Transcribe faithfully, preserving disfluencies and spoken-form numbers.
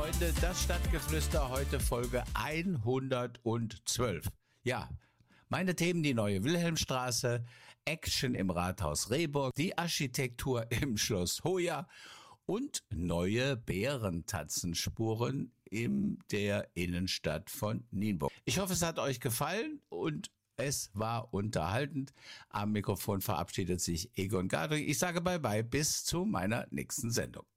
Freunde, das Stadtgeflüster, heute Folge hundertzwölf. Ja, meine Themen: die neue Wilhelmstraße, Action im Rathaus Rehburg, die Architektur im Schloss Hoya und neue Bärentatzenspuren in der Innenstadt von Nienburg. Ich hoffe, es hat euch gefallen und es war unterhaltend. Am Mikrofon verabschiedet sich Egon Gadrich. Ich sage Bye-bye, bis zu meiner nächsten Sendung.